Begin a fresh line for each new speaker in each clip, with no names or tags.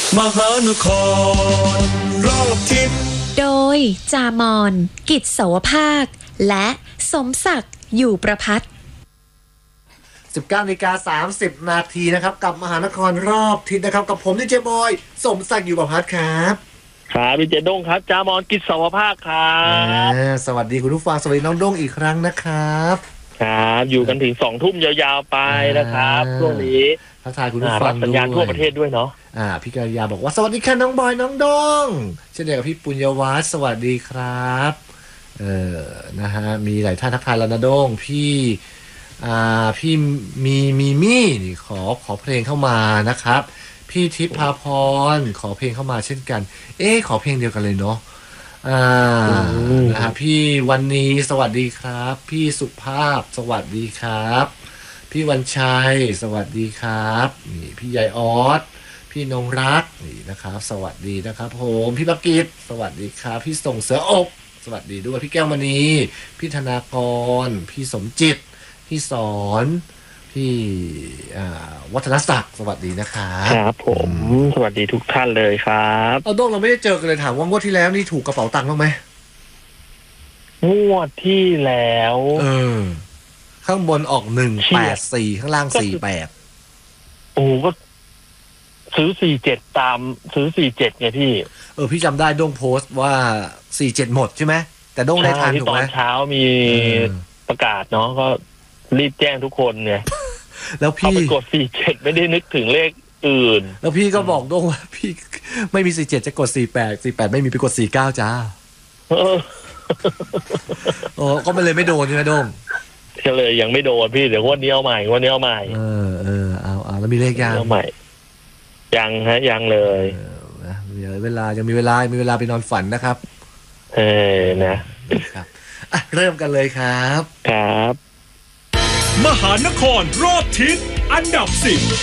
มหานครรอบทิศ
โดยจามอนกิจเสาวภาคและสมศักดิ์อยู่ประภัต
19:30 นาทีนะครับกับมหานครรอบทิศนะครับกับผมดีเจบอยสมศักดิ์อยู่ประภัตครับ
ครับพี่เจด้งครับจามอนกิจเสาวภาคครับ
สวัสดีคุณผู้ฟังสวัสดีน้องด้งอีกครั้งนะครับ
ครับอยู่กันถึง2 ทุ่มยาวๆไปนะครับช่วงนี้
ทักทายคุณผู้ฟัง
สัญญาณทั่วประเทศด้วยเนาะ
พี่กัลยาบอกว่าสวัสดีค่ะน้องบอยน้องด้งเช่นเดียวกับพี่ปุญญวัฒน์สวัสดีครับนะฮะมีหลายท่านทักทายแล้วนะด้งพี่มีมี่นี่ขอเพลงเข้ามานะครับพี่ทิพย์ภาพรขอเพลงเข้ามาเช่นกันขอเพลงเดียวกันเลยเนาะนะฮะพี่วันนี้สวัสดีครับพี่สุภาพสวัสดีครับพี่วันชัยสวัสดีครับนี่พี่ใหญ่ออสพี่นงรักนี่นะครับสวัสดีนะครับผมพี่ประกิตสวัสดีครับพี่ส่งเสืออบสวัสดีด้วยพี่แก้วมณีพี่ธนากรพี่สมจิตพี่สอนพี่วัฒนศักดิ์สวัสดีนะครับ
ครับผมสวัสดีทุกท่านเลยครับ
เอาด้งเราไม่ได้เจอกันเลยถามว่างวดที่แล้วนี่ถูกกระเป๋าตังค์บ้างไหม
งวดที่แล้ว
ข้างบนออก184ข้างล่าง48
โอ้ก็ซื้อ47ตามซื้อ47ไงพี่
พี่จำได้ด้งโพสต์ว่า47หมดใช่ไหมแต่ด้งได้ทันถูกไหม
ตอนเช้ามีประกาศเนาะก็รีบแจ้งทุกคนเนี่ย
แล้วพี่
ไปกด47ไม่ได้นึกถึงเลขอื่น
แล้วพี่ก็บอกด้งว่าพี่ไม่มี47จะกด48ไม่มีไปกด49จ้าก็มันเลยไม่โดนใช่ไหมด้ง
ก็เลยยังไม่โดนพี่เดี๋ยววันนี้เอาใหม่เอา
เอาแล้วมีเลขยัง
เอาใหม่ยังฮะยังเลย
เวลายังมีเวลาไปนอนฝันนะครับ
นะครับ
เริ่มกันเลยครับ
ครับ
มหานครรอบทิศอันดับ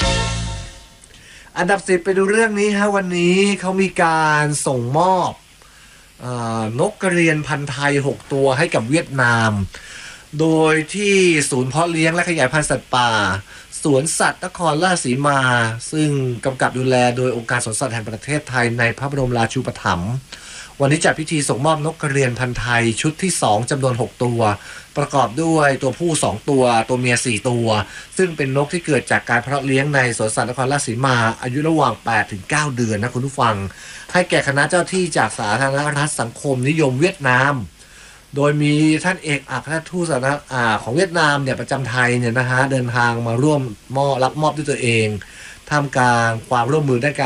10ไปดูเรื่องนี้ฮะวันนี้เขามีการส่งมอบนกกระเรียนพันธุ์ไทย6ตัวให้กับเวียดนามโดยที่ศูนย์เพาะเลี้ยงและขยายพันธุ์สัตว์ป่าสวนสัตว์นครราชสีมาซึ่งกำกับดูแลโดยองค์การสวนสัตว์แห่งประเทศไทยในพระบรมราชูปถัมภ์วันนี้จัดพิธีส่งมอบนกกระเรียนพันธุ์ไทยชุดที่2จำนวน6ตัวประกอบด้วยตัวผู้2ตัวตัวเมีย4ตัวซึ่งเป็นนกที่เกิดจากการเพาะเลี้ยงในสวนสัตว์นครราชสีมาอายุระหว่าง 8-9 เดือนนะคุณผู้ฟังให้แก่คณะเจ้าที่จากสาธารณรัฐสังคมนิยมเวียดนามโดยมีท่านเอกอัครราชทูตของเวียดนามเนี่ยประจำไทยเนี่ยนะฮะเดินทางมาร่วมรับมอบด้วยตัวเองท่ามกลางความร่วมมือด้านการ